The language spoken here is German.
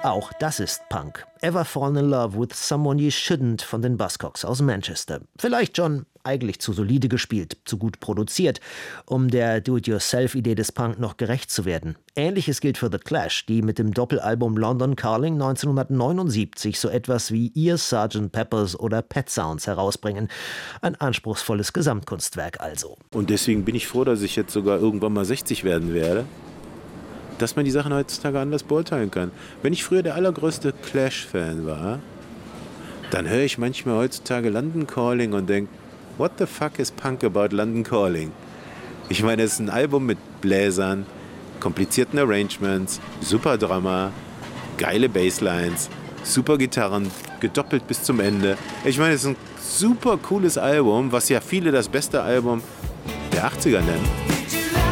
Auch das ist Punk. Ever Fallen in Love with Someone You Shouldn't von den Buzzcocks aus Manchester. Vielleicht schon eigentlich zu solide gespielt, zu gut produziert, um der Do-it-yourself-Idee des Punk noch gerecht zu werden. Ähnliches gilt für The Clash, die mit dem Doppelalbum London Calling 1979 so etwas wie Ihr Sgt. Peppers oder Pet Sounds herausbringen. Ein anspruchsvolles Gesamtkunstwerk also. Und deswegen bin ich froh, dass ich jetzt sogar irgendwann mal 60 werden werde, dass man die Sachen heutzutage anders beurteilen kann. Wenn ich früher der allergrößte Clash-Fan war, dann höre ich manchmal heutzutage London Calling und denke, what the fuck is Punk about London Calling? Ich meine, es ist ein Album mit Bläsern, komplizierten Arrangements, super Drama, geile Basslines, super Gitarren, gedoppelt bis zum Ende. Ich meine, es ist ein super cooles Album, was ja viele das beste Album der 80er nennen.